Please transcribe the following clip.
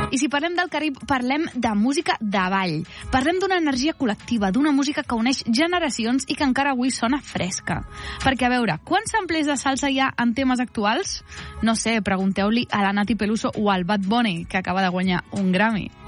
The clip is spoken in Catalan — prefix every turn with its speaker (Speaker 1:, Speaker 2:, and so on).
Speaker 1: I si parlem del Carib, parlem de música de ball. Parlem d'una energia col·lectiva, d'una música que uneix generacions i que encara avui sona fresca. Perquè, a veure, quants samplers de salsa hi ha en temes actuals? No sé, pregunteu-li a la Nati Peluso o al Bad Bunny, que acaba de guanyar un Grammy.